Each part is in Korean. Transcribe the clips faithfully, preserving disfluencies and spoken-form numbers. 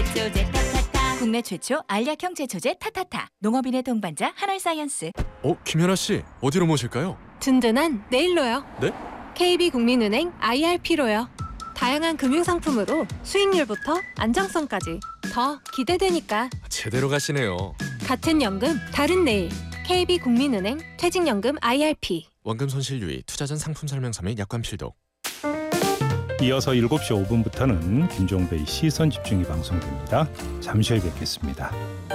제초제 타타타. 국내 최초 알약형 제초제 타타타. 농업인의 동반자 한알사이언스. 어, 김연아 씨, 어디로 모실까요? 든든한 내일로요. 네? 케이비국민은행 아이알피로요. 다양한 금융상품으로 수익률부터 안정성까지 더 기대되니까. 제대로 가시네요. 같은 연금 다른 내일. 케이비국민은행 퇴직연금 아이알피. 원금 손실 유의, 투자 전 상품 설명서 및 약관 필독. 이어서 일곱 시 오 분부터는 김종배의 시선 집중이 방송됩니다. 잠시 후에 뵙겠습니다.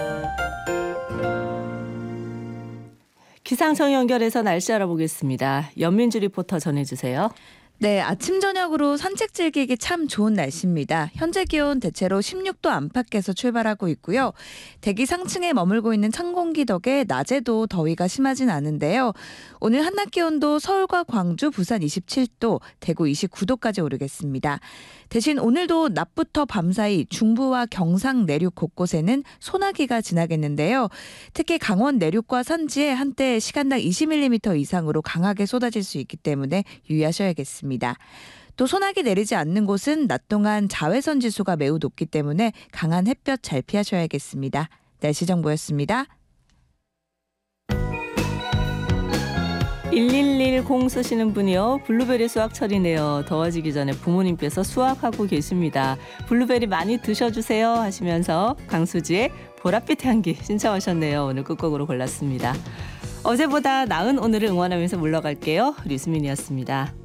기상청 연결해서 날씨 알아보겠습니다. 연민주 리포터 전해주세요. 네, 아침 저녁으로 산책 즐기기 참 좋은 날씨입니다. 현재 기온 대체로 십육 도 안팎에서 출발하고 있고요. 대기 상층에 머물고 있는 찬 공기 덕에 낮에도 더위가 심하진 않은데요. 오늘 한낮 기온도 서울과 광주, 부산 이십칠 도, 대구 이십구 도까지 오르겠습니다. 대신 오늘도 낮부터 밤사이 중부와 경상 내륙 곳곳에는 소나기가 지나겠는데요. 특히 강원 내륙과 산지에 한때 시간당 이십 밀리미터 이상으로 강하게 쏟아질 수 있기 때문에 유의하셔야겠습니다. 또 소나기 내리지 않는 곳은 낮 동안 자외선 지수가 매우 높기 때문에 강한 햇볕 잘 피하셔야겠습니다. 날씨 정보였습니다. 일일일공 쓰시는 분이요. 블루베리 수확철이네요. 더워지기 전에 부모님께서 수확하고 계십니다. 블루베리 많이 드셔주세요 하시면서 강수지의 보랏빛 향기 신청하셨네요. 오늘 끝곡으로 골랐습니다. 어제보다 나은 오늘을 응원하면서 물러갈게요. 류수민이었습니다.